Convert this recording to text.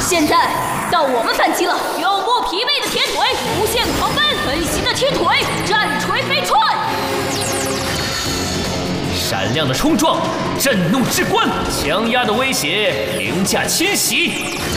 现在到我们反击了！永不疲惫的铁腿，无限狂奔，飞行的铁腿，战锤飞踹。 闪亮的冲撞，震怒之冠，强压的威胁，凌驾侵袭。